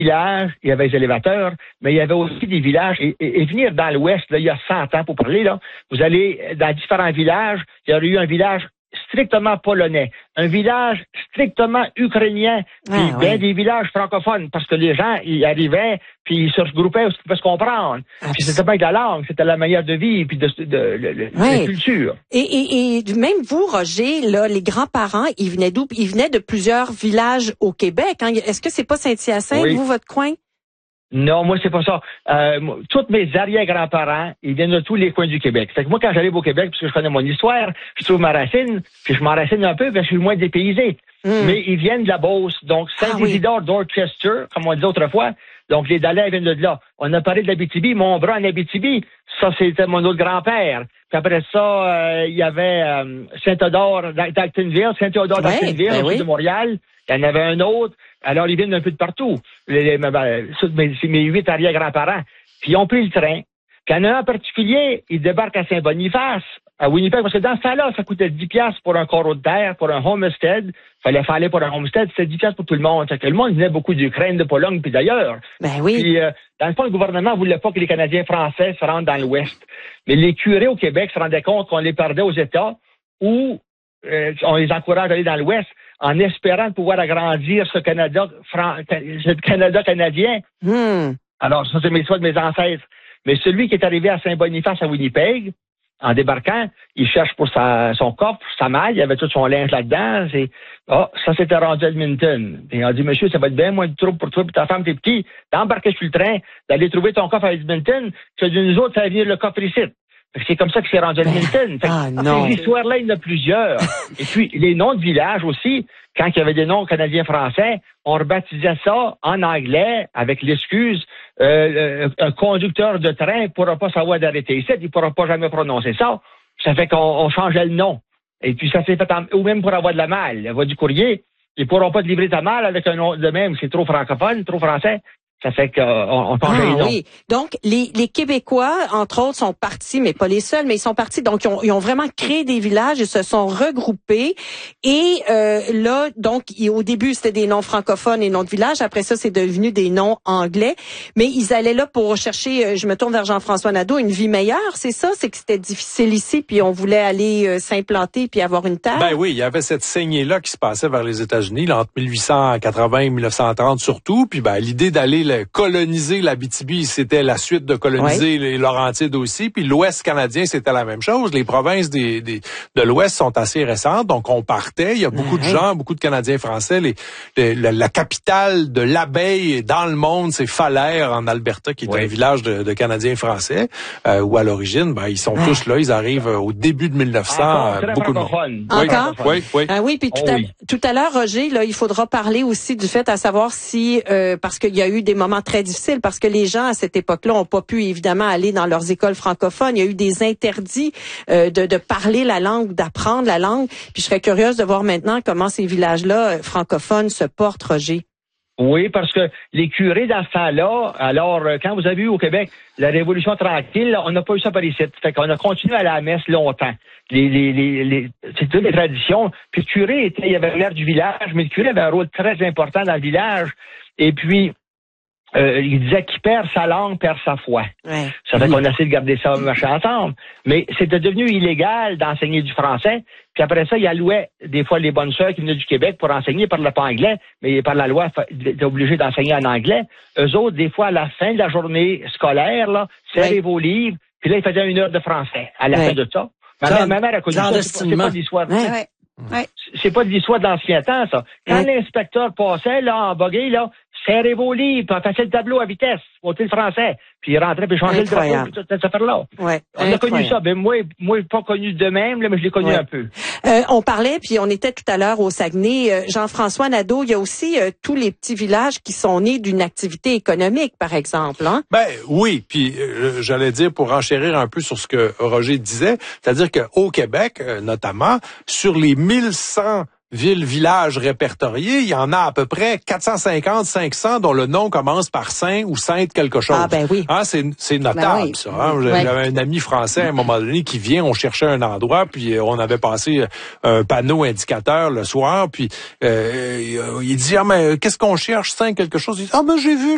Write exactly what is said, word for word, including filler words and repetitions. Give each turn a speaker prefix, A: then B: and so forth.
A: villages, il y avait des élévateurs, mais il y avait aussi des villages. Et, et, et venir dans l'Ouest, là, il y a cent ans pour parler, là, vous allez dans différents villages, il y aurait eu un village strictement polonais, un village strictement ukrainien, puis ah, bien oui. des villages francophones, parce que les gens, ils arrivaient, puis ils se regroupaient où ils pouvaient se comprendre. Absolument. Puis c'était pas avec la langue, c'était la manière de vivre, puis de, de, de, de, de
B: oui.
A: la culture.
B: Et, et, et même vous, Roger, là, les grands-parents, ils venaient d'où? Ils venaient de plusieurs villages au Québec. Hein? Est-ce que c'est pas Saint-Hyacinthe, oui. vous, votre coin?
A: Non, moi, c'est pas ça. Euh, tous mes arrière-grands-parents, ils viennent de tous les coins du Québec. Fait que moi, quand j'arrive au Québec, parce que je connais mon histoire, je trouve ma racine, puis je m'enracine un peu, parce que je suis moins dépaysé. Mm. Mais ils viennent de la Beauce. Donc, Saint-Isidore ah, oui. d'Orchester, comme on disait autrefois. Donc, les Dalais viennent de là. On a parlé de l'Abitibi. Mon bras en Abitibi, ça, c'était mon autre grand-père. Puis après ça, euh, il y avait euh, Saint-Odore d'Actonville, Saint-Théodore ouais, d'Actonville, ben au oui. sud de Montréal. Il y en avait un autre. Alors, ils viennent un peu de partout. Les, les, mes, mes huit arrière-grands-parents. Puis, ils ont pris le train. Puis, il y en a un en particulier, il débarque à Saint-Boniface, à Winnipeg, parce que dans ce temps-là, ça coûtait dix piastres pour un carreau de terre, pour un homestead. Il fallait faire aller pour un homestead, c'était dix piastres pour tout le monde. Fait que le monde venait beaucoup d'Ukraine, de Pologne, puis d'ailleurs.
B: Ben oui.
A: Puis, euh, dans le fond, le gouvernement voulait pas que les Canadiens français se rendent dans l'Ouest. Mais les curés au Québec se rendaient compte qu'on les perdait aux États, ou euh, on les encourage à aller dans l'Ouest, en espérant de pouvoir agrandir ce Canada, ce Canada canadien.
B: Mm.
A: Alors, ça, c'est mes choix de mes ancêtres. Mais celui qui est arrivé à Saint-Boniface, à Winnipeg, en débarquant, il cherche pour sa, son coffre, sa malle, il y avait tout son linge là-dedans. C'est, oh, ça s'était rendu à Edmonton. Et on a dit, monsieur, ça va être bien moins de trouble pour toi, pour ta femme, tes petits, d'embarquer sur le train, d'aller trouver ton coffre à Edmonton, que de nous autres, ça va venir le coffre ici. C'est comme ça que c'est rendu à Edmonton.
B: Ah, non.
A: Ces histoires-là, il y en a plusieurs. Et puis, les noms de villages aussi, quand il y avait des noms canadiens-français, on rebaptisait ça en anglais, avec l'excuse, euh, un conducteur de train ne pourra pas savoir d'arrêter ici, il ne pourra pas jamais prononcer ça. Ça fait qu'on on changeait le nom. Et puis, ça s'est fait, en, ou même pour avoir de la malle, la voie du courrier, ils ne pourront pas te livrer ta malle avec un nom de même, c'est trop francophone, trop français. Ça fait qu'on on changeait les noms.
B: Oui. Donc, les, les Québécois, entre autres, sont partis, mais pas les seuls, mais ils sont partis. Donc, ils ont, ils ont vraiment créé des villages, ils se sont regroupés. Et euh, là, donc, au début, c'était des noms francophones et noms de villages. Après ça, c'est devenu des noms anglais. Mais ils allaient là pour chercher, je me tourne vers Jean-François Nadeau, une vie meilleure, c'est ça? C'est que c'était difficile ici, puis on voulait aller euh, s'implanter puis avoir une terre?
C: Ben oui, il y avait cette saignée-là qui se passait vers les États-Unis, là, entre mille huit cent quatre-vingts et mille neuf cent trente surtout. Puis ben l'idée d'aller coloniser l'Abitibi, c'était la suite de coloniser oui. les Laurentides aussi. Puis l'Ouest canadien, c'était la même chose. Les provinces des, des, de l'Ouest sont assez récentes, donc on partait. Il y a beaucoup oui. de gens, beaucoup de Canadiens français. Les, les, la, la capitale de l'abeille dans le monde, c'est Falaire, en Alberta, qui est oui. un village de, de Canadiens français, euh, où à l'origine, ben ils sont oui. tous là. Ils arrivent au début de mille neuf cents.
A: Encore,
C: euh, beaucoup de monde.
B: Encore?
C: Oui, oui.
B: Ah oui, puis tout,
A: oh,
B: à,
A: oui.
B: tout à l'heure, Roger, là, il faudra parler aussi du fait à savoir si, euh, parce qu'il y a eu des moments très difficile parce que les gens à cette époque-là ont pas pu évidemment aller dans leurs écoles francophones. Il y a eu des interdits euh, de, de parler la langue, d'apprendre la langue. Puis je serais curieuse de voir maintenant comment ces villages-là euh, francophones se portent, Roger.
A: Oui, parce que les curés dans ce temps-là, alors quand vous avez eu au Québec la Révolution tranquille, on n'a pas eu ça par ici. Fait qu'on a continué à aller à la messe longtemps. Les, les, les, les, c'est toutes les traditions. Puis le curé était, il avait l'air du village, mais le curé avait un rôle très important dans le village. Et puis Euh, il disait qu'il perd sa langue, perd sa foi.
B: Ouais.
A: Ça fait qu'on essaie de garder ça marcher ensemble. Mais c'était devenu illégal d'enseigner du français. Puis après ça, il allouait des fois les bonnes sœurs qui venaient du Québec pour enseigner, par le pas anglais, mais par la loi, t'es obligé d'enseigner en anglais. Eux autres, des fois, à la fin de la journée scolaire, là, serrez ouais. vos livres, puis là, ils faisaient une heure de français à la ouais. fin de ça. Ma,
D: Genre,
A: ma mère a connu ça, c'est pas, c'est pas de l'histoire.
D: Ouais, ouais. Ouais.
A: C'est pas de l'histoire de l'ancien temps, ça. Quand ouais. l'inspecteur passait, là, en buggy, là, serrez vos livres, puis passez le tableau à vitesse, monter le français, puis il rentrait, puis changer
B: Incroyable.
A: le drapeau, puis toute cette affaire-là.
B: Ouais.
A: On a connu ça. Ben, moi, moi, pas connu de même, là, mais je l'ai connu
B: ouais.
A: un peu.
B: Euh, on parlait, puis on était tout à l'heure au Saguenay. Euh, Jean-François Nadeau, il y a aussi euh, tous les petits villages qui sont nés d'une activité économique, par exemple. Hein?
C: Ben oui, puis euh, j'allais dire, pour enchérir un peu sur ce que Roger disait, c'est-à-dire qu'au Québec, euh, notamment, sur les mille cent villes, villages répertoriés, il y en a à peu près quatre cent cinquante, cinq cents dont le nom commence par Saint ou Sainte quelque chose.
B: Ah ben oui.
C: Hein, c'est, c'est notable, ben oui. ça. Hein? J'avais ouais. un ami français à un moment donné qui vient, on cherchait un endroit, puis on avait passé un panneau indicateur le soir, puis euh, il dit, ah mais qu'est-ce qu'on cherche, Saint quelque chose? Il dit, ah ben j'ai vu